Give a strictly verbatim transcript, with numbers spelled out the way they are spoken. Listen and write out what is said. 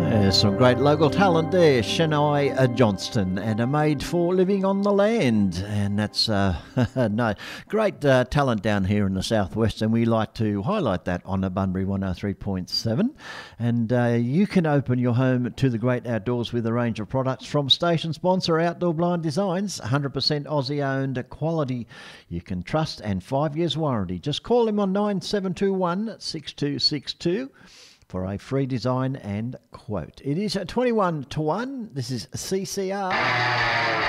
There's some great local talent there, Shania Johnston, and are made for living on the land. And that's uh, no great uh, talent down here in the southwest, and we like to highlight that on the Bunbury one oh three point seven. And uh, you can open your home to the great outdoors with a range of products from station sponsor Outdoor Blind Designs, one hundred percent Aussie owned, quality you can trust, and five years warranty. Just call him on nine seven two one, six two six two. for a free design and quote. It is twenty-one to one. This is C C R.